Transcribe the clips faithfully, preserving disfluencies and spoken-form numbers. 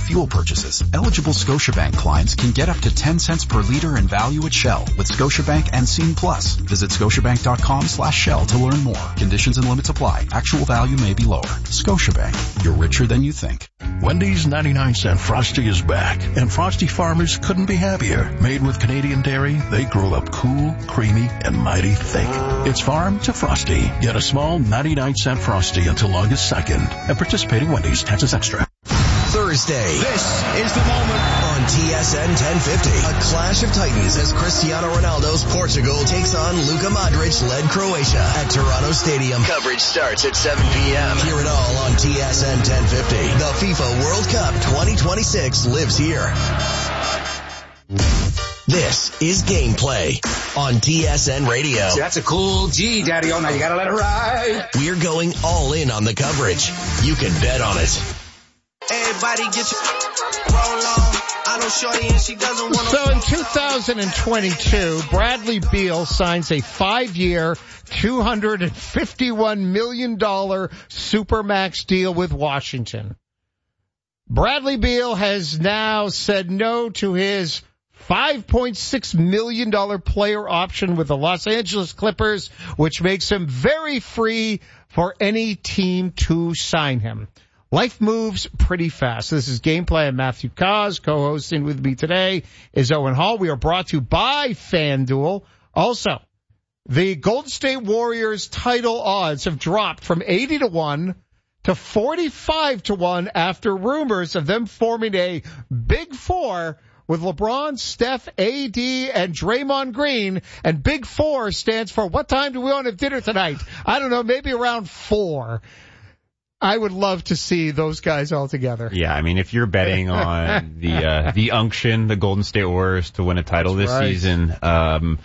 fuel purchases, eligible Scotiabank clients can get up to ten cents per liter in value at Shell with Scotiabank and Scene Plus. Visit scotiabank.com slash Shell to learn more. Conditions and limits apply. Actual value may be lower. Scotiabank. You're richer than you think. Wendy's ninety-nine cent Frosty is back, and Frosty farmers couldn't be happier. Made with Canadian dairy, they grow up cool, creamy, and mighty thick. It's farm to Frosty. Get a small ninety-nine cent Frosty until August second. And participating Wendy's, taxes extra. Thursday. This is the moment on T S N ten fifty. A clash of titans as Cristiano Ronaldo's Portugal takes on Luka Modric-led Croatia at Toronto Stadium. Coverage starts at seven p.m. Hear it all on T S N ten fifty. The FIFA World Cup twenty twenty-six lives here. This is Gameplay on T S N Radio. See, that's a cool G, Daddy. Oh, now you gotta let it ride. We're going all in on the coverage. You can bet on it. Everybody get your roll on. I know Shorty and she doesn't want to. So in two thousand twenty-two, Bradley Beal signs a five-year, two hundred fifty-one million dollars Supermax deal with Washington. Bradley Beal has now said no to his five point six million dollars player option with the Los Angeles Clippers, which makes him very free for any team to sign him. Life moves pretty fast. This is Gameplay. I'm Matthew Kaz. Co-hosting with me today is Owen Hall. We are brought to you by FanDuel. Also, the Golden State Warriors title odds have dropped from eighty to one to forty-five to one after rumors of them forming a Big Four with LeBron, Steph, A D, and Draymond Green. And Big Four stands for, what time do we want to have dinner tonight? I don't know, maybe around four. I would love to see those guys all together. Yeah, I mean, if you're betting on the uh, the unction, the Golden State Warriors to win a title That's this right. season, um,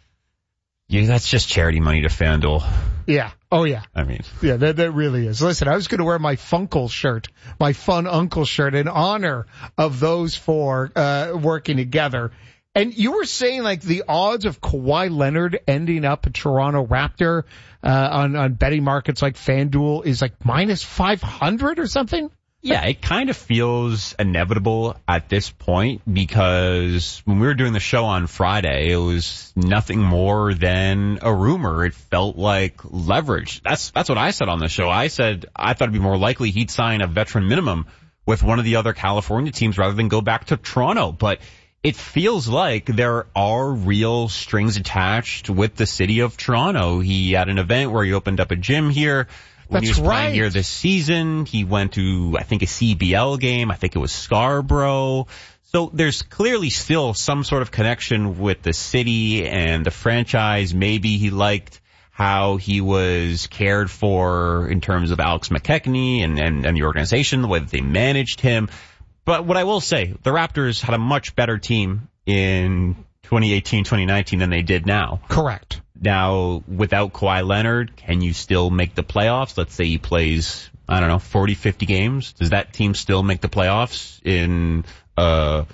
yeah, that's just charity money to FanDuel. Yeah. Oh, yeah. I mean, yeah, that, that really is. Listen, I was going to wear my Funkle shirt, my Fun Uncle shirt, in honor of those four uh, working together. And you were saying, like, the odds of Kawhi Leonard ending up a Toronto Raptor uh, on, on betting markets like FanDuel is like minus five hundred or something? yeah, it kind of feels inevitable at this point because when we were doing the show on Friday, it was nothing more than a rumor. It felt like leverage. That's that's what I said on the show. I said I thought it'd be more likely he'd sign a veteran minimum with one of the other California teams rather than go back to Toronto. But it feels like there are real strings attached with the city of Toronto. He had an event where he opened up a gym here. When That's he was right. playing here this season, he went to, I think, a C B L game. I think it was Scarborough. So there's clearly still some sort of connection with the city and the franchise. Maybe he liked how he was cared for in terms of Alex McKechnie and, and, and the organization, the way that they managed him. But what I will say, the Raptors had a much better team in twenty eighteen, twenty nineteen than they did now. Correct. Now, without Kawhi Leonard, can you still make the playoffs? Let's say he plays, I don't know, forty, fifty games. Does that team still make the playoffs in uh,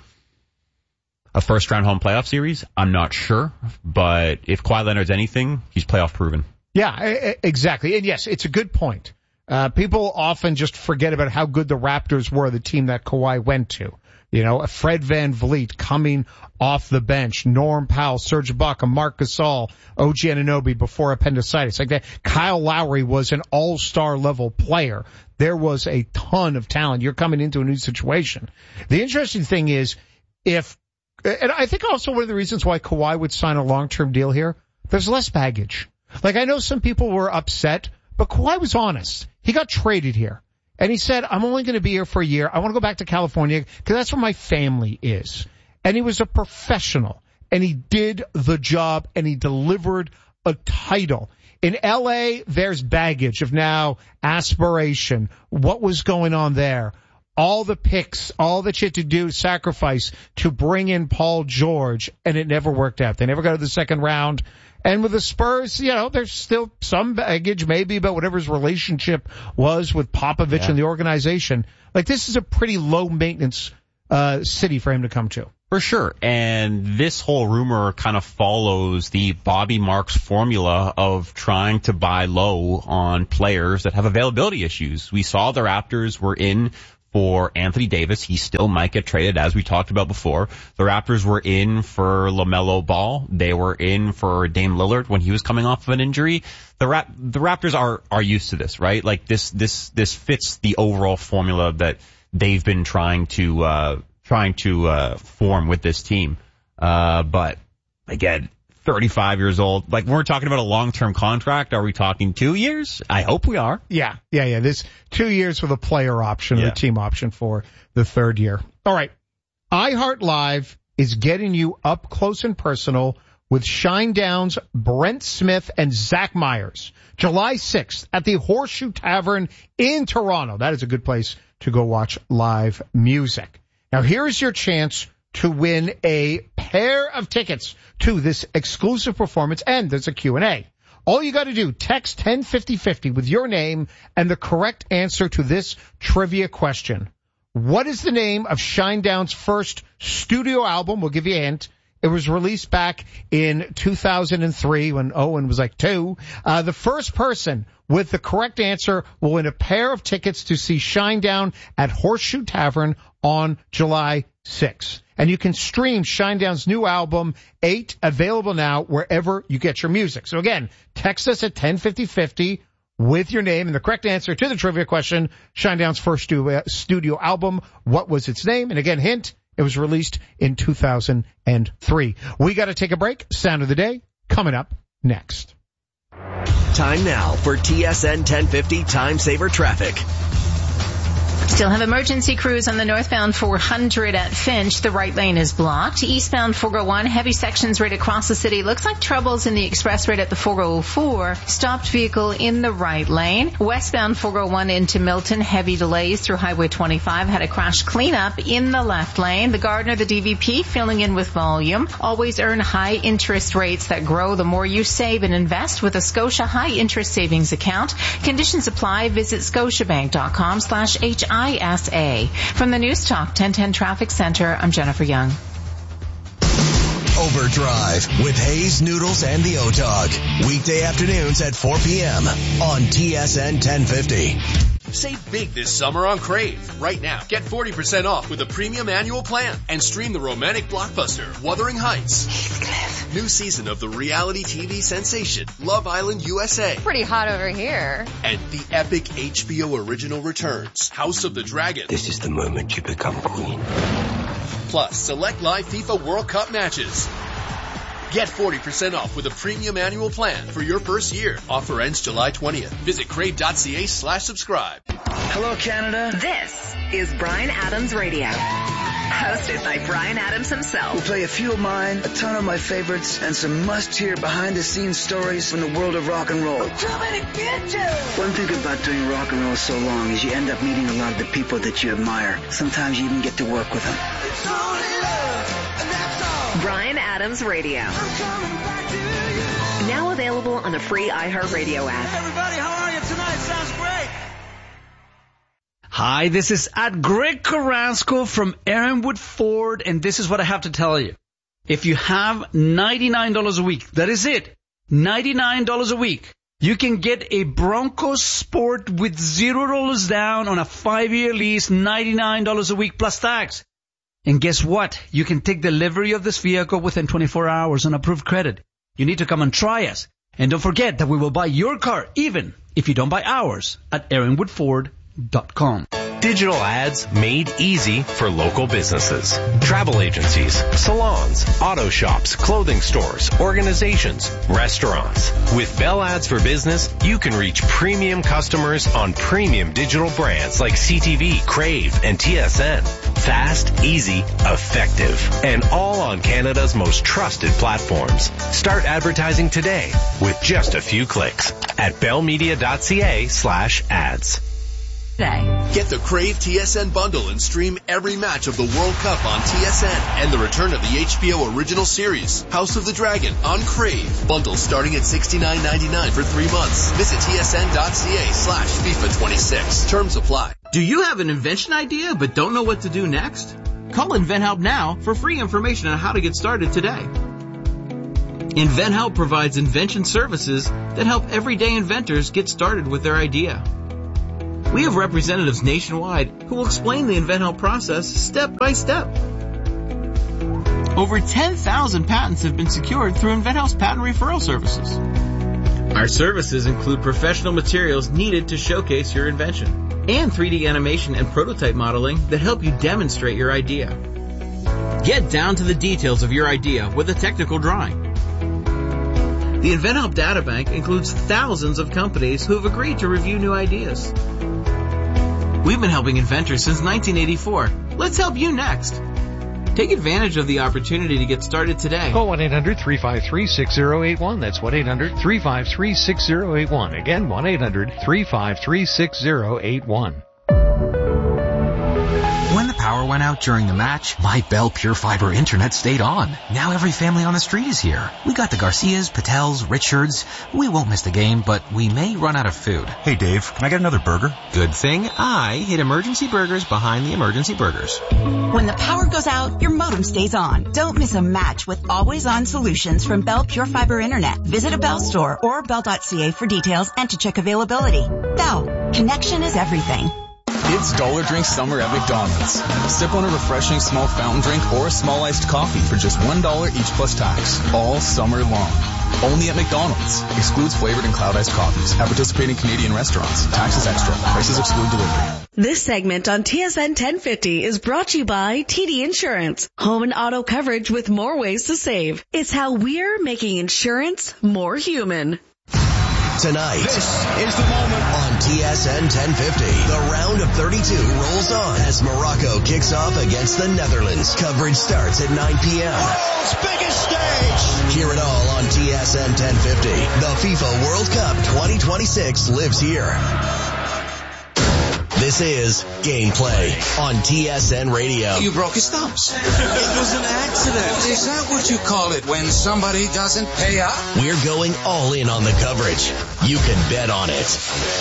a first-round home playoff series? I'm not sure. But if Kawhi Leonard's anything, he's playoff proven. Yeah, exactly. And yes, it's a good point. Uh, people often just forget about how good the Raptors were, the team that Kawhi went to. You know, Fred VanVleet coming off the bench, Norm Powell, Serge Ibaka, Marc Gasol, O G Anunoby before appendicitis. Like that, Kyle Lowry was an all-star level player. There was a ton of talent. You're coming into a new situation. The interesting thing is, if, and I think also one of the reasons why Kawhi would sign a long-term deal here, there's less baggage. Like, I know some people were upset, but Kawhi was honest. He got traded here. And he said, I'm only going to be here for a year. I want to go back to California because that's where my family is. And he was a professional. And he did the job and he delivered a title. In L A, there's baggage of now aspiration. What was going on there? All the picks, all that you had to do, sacrifice to bring in Paul George, and it never worked out. They never got to the second round. And with the Spurs, you know, there's still some baggage maybe about whatever his relationship was with Popovich yeah. and the organization. Like, this is a pretty low-maintenance uh city for him to come to. For sure. And this whole rumor kind of follows the Bobby Marks formula of trying to buy low on players that have availability issues. We saw the Raptors were in for Anthony Davis. He still might get traded, as we talked about before. The Raptors were in for LaMelo Ball. They were in for Dame Lillard when he was coming off of an injury. The Rap- the Raptors are, are used to this, right? Like this, this, this fits the overall formula that they've been trying to, uh, trying to, uh, form with this team. Uh, but again, thirty-five years old. Like, when we're talking about a long-term contract, are we talking two years? I hope we are. Yeah, yeah, yeah. This two years with a player option, Yeah. or a team option for the third year. All right. iHeart Live is getting you up close and personal with Shinedown's Brent Smith and Zach Myers. July sixth at the Horseshoe Tavern in Toronto. That is a good place to go watch live music. Now, here's your chance to win a pair of tickets to this exclusive performance, and there's a Q and A. All you got to do, text ten fifty fifty with your name and the correct answer to this trivia question. What is the name of Shinedown's first studio album? We'll give you a hint. It was released back in two thousand three when Owen was like two. Uh, the first person with the correct answer will win a pair of tickets to see Shinedown at Horseshoe Tavern on July sixth. And you can stream Shinedown's new album, eight, available now wherever you get your music. So again, text us at ten fifty fifty with your name and the correct answer to the trivia question. Shinedown's first stu- studio album, what was its name? And again, hint, it was released in two thousand three. We got to take a break. Sound of the day coming up next. Time now for T S N ten fifty Time Saver Traffic. Still have emergency crews on the northbound four hundred at Finch. The right lane is blocked. Eastbound four oh one, heavy sections right across the city. Looks like troubles in the express right at the four oh four. Stopped vehicle in the right lane. Westbound four oh one into Milton, heavy delays through Highway twenty-five. Had a crash cleanup in the left lane. The Gardner, the D V P, filling in with volume. Always earn high interest rates that grow the more you save and invest with a Scotia high interest savings account. Conditions apply. Visit scotiabank.com slash H I S A. From the News Talk ten ten Traffic Center, I'm Jennifer Young. Overdrive with Hayes, Noodles, and the O-Dog. Weekday afternoons at four p.m. on T S N ten fifty. Save big this summer on Crave. Right now, get forty percent off with a premium annual plan and stream the romantic blockbuster Wuthering Heights. Heathcliff. New season of the reality T V sensation Love Island U S A. Pretty hot over here. And the epic H B O original returns, House of the Dragon. This is the moment you become queen. Plus, select live FIFA World Cup matches. Get forty percent off with a premium annual plan for your first year. Offer ends July twentieth. Visit crave.ca slash subscribe. Hello, Canada. This is Bryan Adams Radio. Hosted by Bryan Adams himself. We'll play a few of mine, a ton of my favorites, and some must-hear behind-the-scenes stories from the world of rock and roll. I'm coming to get you! One thing about doing rock and roll so long is you end up meeting a lot of the people that you admire. Sometimes you even get to work with them. It's only love, and that's all. Bryan Adams Radio. I'm coming back to you. Now available on the free iHeartRadio app. Hey everybody, how are you tonight? Sounds great. Hi, this is at Greg Carrasco from Aaronwood Ford, and this is what I have to tell you. If you have ninety-nine dollars a week, that is it, ninety-nine dollars a week, you can get a Bronco Sport with zero dollars down on a five-year lease, ninety-nine dollars a week plus tax. And guess what? You can take delivery of this vehicle within twenty-four hours on approved credit. You need to come and try us. And don't forget that we will buy your car even if you don't buy ours at aaronwood ford dot com. Digital ads made easy for local businesses. Travel agencies, salons, auto shops, clothing stores, organizations, restaurants. With Bell Ads for Business, you can reach premium customers on premium digital brands like C T V, Crave, and T S N. Fast, easy, effective, and all on Canada's most trusted platforms. Start advertising today with just a few clicks at bellmedia.ca slash ads. Get the Crave T S N bundle and stream every match of the World Cup on T S N and the return of the H B O original series, House of the Dragon, on Crave. Bundles starting at sixty-nine ninety-nine for three months. Visit tsn.ca slash FIFA twenty-six. Terms apply. Do you have an invention idea but don't know what to do next? Call InventHelp now for free information on how to get started today. InventHelp provides invention services that help everyday inventors get started with their idea. We have representatives nationwide who will explain the InventHelp process step by step. Over ten thousand patents have been secured through InventHelp's patent referral services. Our services include professional materials needed to showcase your invention and three D animation and prototype modeling that help you demonstrate your idea. Get down to the details of your idea with a technical drawing. The InventHelp Databank includes thousands of companies who have agreed to review new ideas. We've been helping inventors since nineteen eighty-four. Let's help you next. Take advantage of the opportunity to get started today. Call one eight hundred three five three six zero eight one. That's one eight hundred three five three six zero eight one. Again, one eight hundred three five three six zero eight one. When the power went out during the match, my Bell Pure Fiber internet stayed on. Now every family on the street is here. We got the Garcias, Patels, Richards. We won't miss the game, but we may run out of food. Hey Dave, can I get another burger? Good thing I hid Emergency Burgers behind the Emergency Burgers. When the power goes out, your modem stays on. Don't miss a match with always-on solutions from Bell Pure Fiber Internet. Visit a Bell store or bell dot c a for details and to check availability. Bell, connection is everything. It's Dollar Drink Summer at McDonald's. Sip on a refreshing small fountain drink or a small iced coffee for just one dollar each plus tax, all summer long. Only at McDonald's. Excludes flavored and cloud iced coffees. At participating Canadian restaurants. Taxes extra. Prices exclude delivery. This segment on T S N ten fifty is brought to you by T D Insurance. Home and auto coverage with more ways to save. It's how we're making insurance more human. Tonight, this is the moment on T S N ten fifty. The round of thirty-two rolls on as Morocco kicks off against the Netherlands. Coverage starts at nine p.m. World's biggest stage. Hear it all on T S N ten fifty. The FIFA World Cup twenty twenty-six lives here. This is Gameplay on T S N Radio. You broke his thumbs. It was an accident. Is that what you call it when somebody doesn't pay up? We're going all in on the coverage. You can bet on it.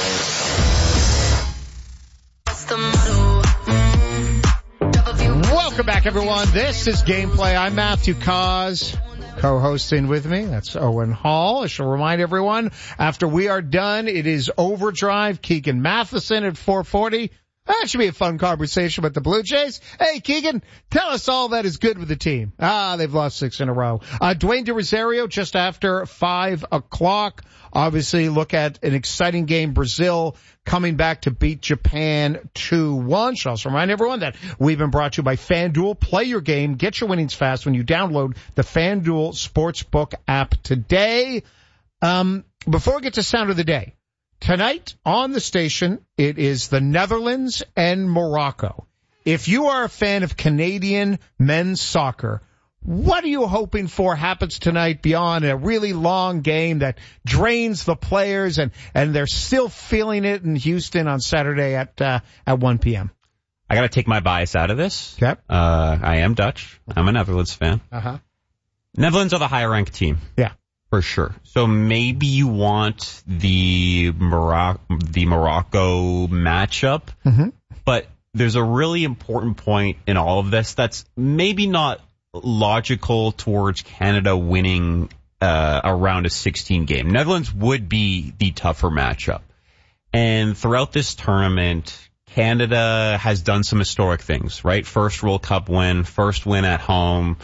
Welcome back, everyone. This is Gameplay. I'm Matthew Cause. Co-hosting with me, that's Owen Hall. I shall remind everyone, after we are done, it is Overdrive. Keegan Matheson at four forty. That should be a fun conversation with the Blue Jays. Hey, Keegan, tell us all that is good with the team. Ah, they've lost six in a row. Uh, Dwayne De Rosario just after five o'clock. Obviously, look at an exciting game. Brazil coming back to beat Japan two one. Should also remind everyone that we've been brought to you by FanDuel. Play your game. Get your winnings fast when you download the FanDuel Sportsbook app today. Um, before we get to Sound of the Day, tonight on the station, it is the Netherlands and Morocco. If you are a fan of Canadian men's soccer, what are you hoping for happens tonight beyond a really long game that drains the players and, and they're still feeling it in Houston on Saturday at, uh, at one p.m.? I gotta take my bias out of this. Yep. Uh, I am Dutch. I'm a Netherlands fan. Uh-huh. Netherlands are the higher ranked team. Yeah. For sure. So maybe you want the Moroc- the Morocco matchup, mm-hmm. but there's a really important point in all of this that's maybe not logical towards Canada winning uh, a round of sixteen game. Netherlands would be the tougher matchup. And throughout this tournament, Canada has done some historic things, right? First World Cup win, first win at home,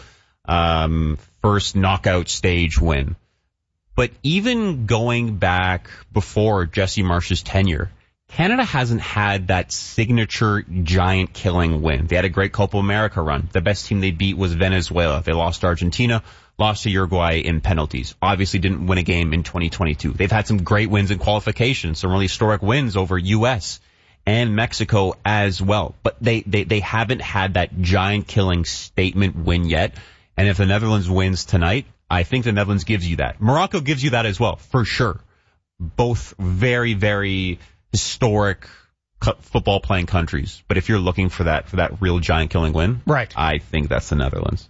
um, first knockout stage win. But even going back before Jesse Marsh's tenure, Canada hasn't had that signature giant killing win. They had a great Copa America run. The best team they beat was Venezuela. They lost to Argentina, lost to Uruguay in penalties. Obviously didn't win a game in twenty twenty-two. They've had some great wins in qualifications, some really historic wins over U S and Mexico as well. But they, they, they haven't had that giant killing statement win yet. And if the Netherlands wins tonight, I think the Netherlands gives you that. Morocco gives you that as well, for sure. Both very, very historic football playing countries. But if you're looking for that, for that real giant killing win, right, I think that's the Netherlands.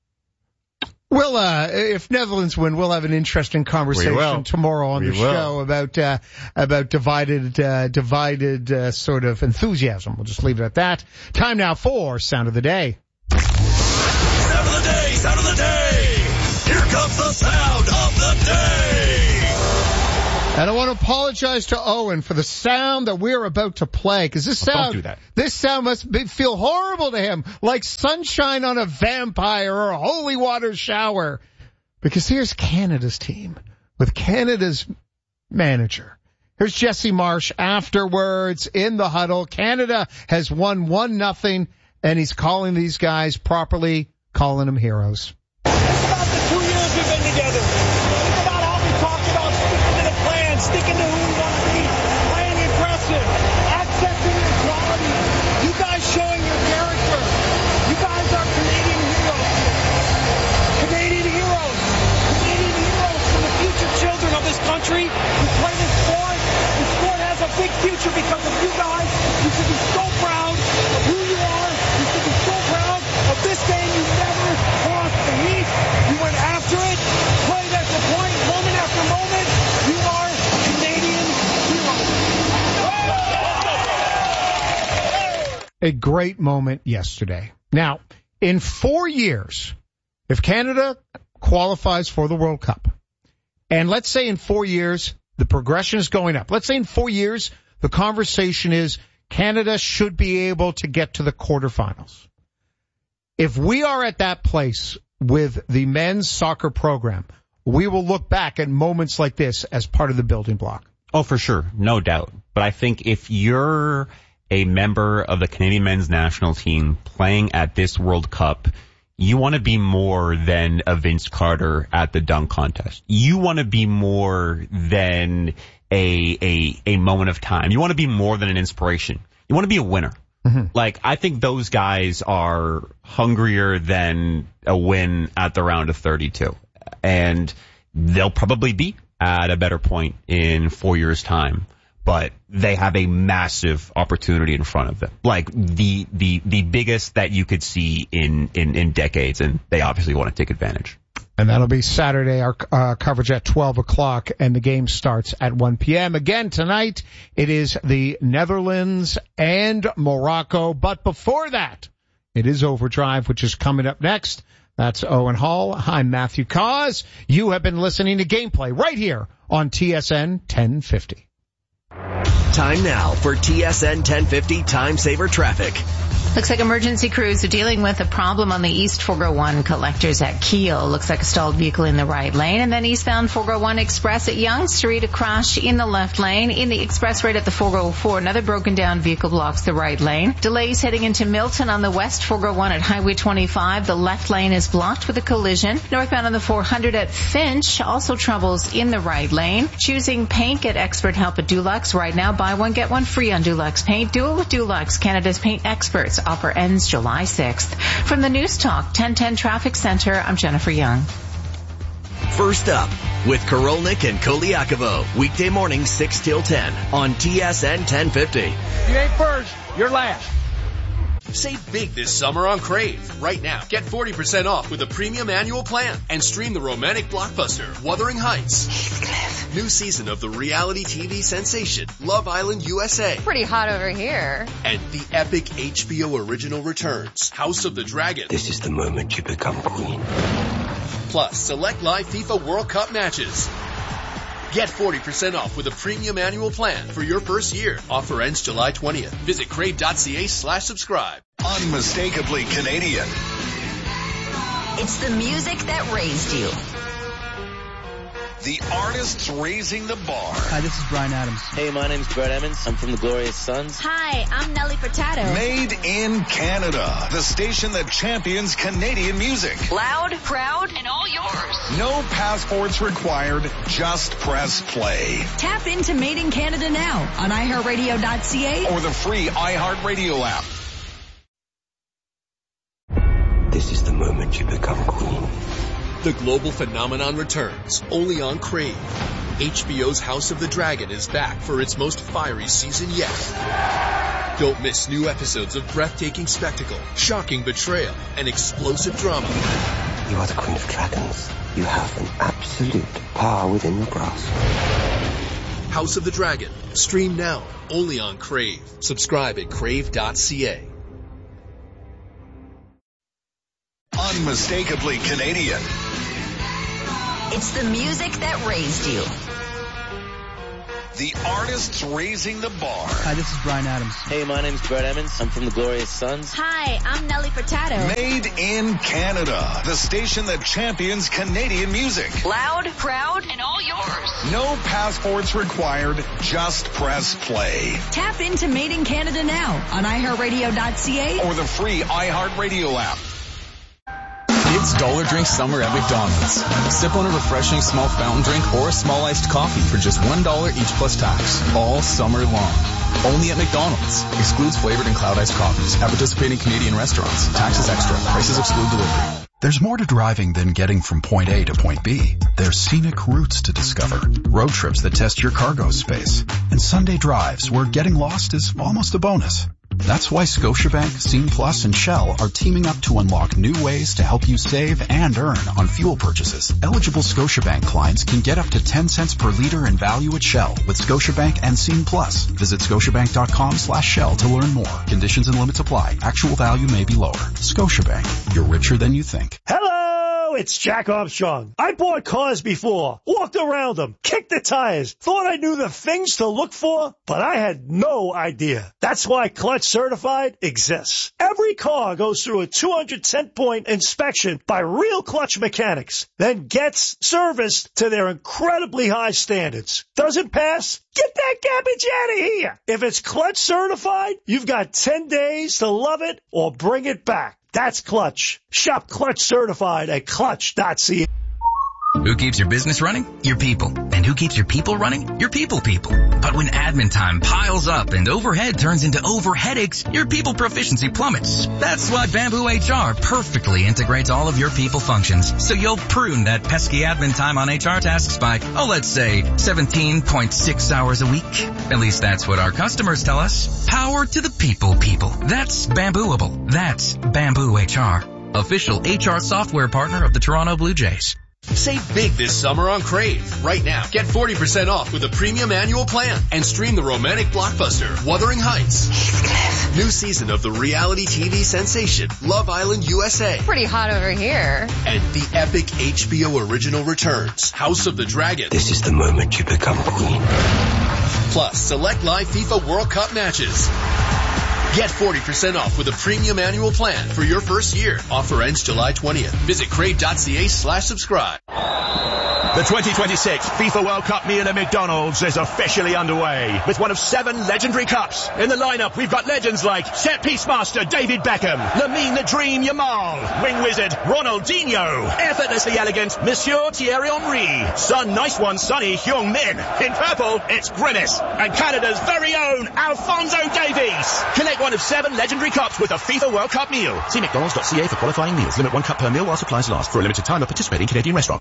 Well, uh, if Netherlands win, we'll have an interesting conversation tomorrow on we the will. show about, uh, about divided, uh, divided, uh, sort of enthusiasm. We'll just leave it at that. Time now for Sound of the Day. Sound of the Day, Sound of the Day. Here comes the Sound of the Day. And I want to apologize to Owen for the sound that we're about to play, because this sound, oh, don't do that. This sound must be, feel horrible to him, like sunshine on a vampire or a holy water shower. Because here's Canada's team with Canada's manager. Here's Jesse Marsh afterwards in the huddle. Canada has won one nothing, and he's calling these guys properly, calling them heroes. It's about the two years we've been together. It's about how we talk about sticking to the plan, sticking to who we want to be, playing impressive, accessing equality. You guys showing your character. You guys are Canadian heroes. Canadian heroes. Canadian heroes for the future children of this country who play this sport. The sport has a big future because of you guys. You should be so proud of who you are. You should be so proud of this game. You never lost the heat. You went after it, played at the point, moment after moment. You are Canadian heroes. A great moment yesterday. Now, in four years, if Canada qualifies for the World Cup, and let's say in four years, the progression is going up. Let's say in four years, the conversation is Canada should be able to get to the quarterfinals. If we are at that place with the men's soccer program, we will look back at moments like this as part of the building block. Oh, for sure. No doubt. But I think if you're a member of the Canadian men's national team playing at this World Cup, you want to be more than a Vince Carter at the dunk contest. You want to be more than a, a, a moment of time. You want to be more than an inspiration. You want to be a winner. Mm-hmm. Like, I think those guys are hungrier than a win at the round of thirty-two. And they'll probably be at a better point in four years' time. But they have a massive opportunity in front of them, like the the the biggest that you could see in in, in decades, and they obviously want to take advantage. And that'll be Saturday, our uh, coverage at twelve o'clock, and the game starts at one p.m. Again, tonight, it is the Netherlands and Morocco. But before that, it is Overdrive, which is coming up next. That's Owen Hall. I'm Matthew Cause. You have been listening to Gameplay right here on T S N ten fifty. Time now for T S N ten fifty Time Saver Traffic. Looks like emergency crews are dealing with a problem on the East four oh one collectors at Kiel. Looks like a stalled vehicle in the right lane. And then eastbound four oh one Express at Yonge Street, a crash in the left lane. In the express right at the four oh four, another broken down vehicle blocks the right lane. Delays heading into Milton on the West four oh one at Highway twenty-five. The left lane is blocked with a collision. Northbound on the four hundred at Finch, also troubles in the right lane. Choosing paint, get expert help at Dulux. Right now, buy one, get one free on Dulux paint. Do it with Dulux, Canada's paint experts. Offer ends July sixth. From the News Talk ten ten Traffic Center, I'm Jennifer Young. First up, with Korolnik and Koliakovo, weekday morning six till ten on T S N ten fifty. You ain't first, you're last. Save big this summer on Crave. Right now, get forty percent off with a premium annual plan and stream the romantic blockbuster Wuthering Heights. Heathcliff. New season of the reality T V sensation Love Island U S A. Pretty hot over here. And the epic H B O original returns House of the Dragon. This is the moment you become queen. Plus, select live FIFA World Cup matches. Get forty percent off with a premium annual plan for your first year. Offer ends July twentieth. Visit crave.ca slash subscribe. Unmistakably Canadian. It's the music that raised you. The artists raising the bar. Hi, this is Brian Adams. Hey, my name's Brett Emmons. I'm from the Glorious Sons. Hi, I'm Nelly Furtado. Made in Canada. The station that champions Canadian music. Loud, proud, and all yours. No passports required. Just press play. Tap into Made in Canada now on i heart radio dot c a or the free iHeartRadio app. This is the moment you become queen. The global phenomenon returns, only on Crave. H B O's House of the Dragon is back for its most fiery season yet. Don't miss new episodes of breathtaking spectacle, shocking betrayal, and explosive drama. You are the Queen of Dragons. You have an absolute power within your grasp. House of the Dragon. Stream now, only on Crave. Subscribe at crave dot c a. Unmistakably Canadian. It's the music that raised you. The artists raising the bar. Hi, this is Bryan Adams. Hey, my name's Brett Emmons. I'm from the Glorious Sons. Hi, I'm Nelly Furtado. Made in Canada. The station that champions Canadian music. Loud, proud, and all yours. No passports required. Just press play. Tap into Made in Canada now on i heart radio dot c a or the free iHeartRadio app. It's Dollar Drink Summer at McDonald's. Sip on a refreshing small fountain drink or a small iced coffee for just one dollar each plus tax. All summer long. Only at McDonald's. Excludes flavored and cloud iced coffees. At participating Canadian restaurants. Taxes extra. Prices exclude delivery. There's more to driving than getting from point A to point B. There's scenic routes to discover, road trips that test your cargo space, and Sunday drives where getting lost is almost a bonus. That's why Scotiabank, Scene Plus, and Shell are teaming up to unlock new ways to help you save and earn on fuel purchases. Eligible Scotiabank clients can get up to ten cents per liter in value at Shell with Scotiabank and Scene Plus. Visit scotiabank.com slash Shell to learn more. Conditions and limits apply. Actual value may be lower. Scotiabank. You're richer than you think. Hello, it's Jack Armstrong. I bought cars before, walked around them, kicked the tires, thought I knew the things to look for, but I had no idea. That's why Clutch Certified exists. Every car goes through a two hundred ten point inspection by real Clutch mechanics, then gets serviced to their incredibly high standards. Doesn't pass? Get that garbage out of here. If it's Clutch Certified, you've got ten days to love it or bring it back. That's Clutch. Shop Clutch Certified at clutch dot c a. Who keeps your business running? Your people. And who keeps your people running? Your people people. But when admin time piles up and overhead turns into over headaches, your people proficiency plummets. That's why Bamboo H R perfectly integrates all of your people functions, so you'll prune that pesky admin time on H R tasks by, oh, let's say seventeen point six hours a week. At least that's what our customers tell us. Power to the people people. That's Bambooable. That's Bamboo H R. Official H R software partner of the Toronto Blue Jays. Save big this summer on Crave. Right now, get forty percent off with a premium annual plan and stream the romantic blockbuster Wuthering Heights. New season of the reality T V sensation Love Island U S A. Pretty hot over here. And the epic H B O original returns House of the Dragon. This is the moment you become queen. Plus, select live FIFA World Cup matches. Get forty percent off with a premium annual plan for your first year. Offer ends July twentieth. Visit crave.ca slash subscribe. The twenty twenty-six FIFA World Cup meal at McDonald's is officially underway with one of seven legendary cups. In the lineup, we've got legends like set piece master David Beckham, Lamine the Dream Yamal, wing wizard Ronaldinho, effortlessly elegant Monsieur Thierry Henry, Sun Nice One Sonny Heung-min. In purple, it's Grimace, and Canada's very own Alphonso Davies. Collect one of seven legendary cups with a FIFA World Cup meal. See mcdonalds dot c a for qualifying meals. Limit one cup per meal while supplies last. For a limited time at participating Canadian restaurant.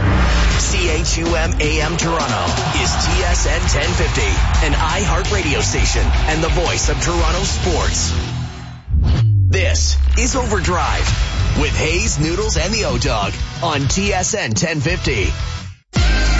C H U M A M Toronto is T S N ten fifty, an iHeart radio station and the voice of Toronto sports. This is Overdrive with Hayes, Noodles, and the O-Dog on T S N ten fifty.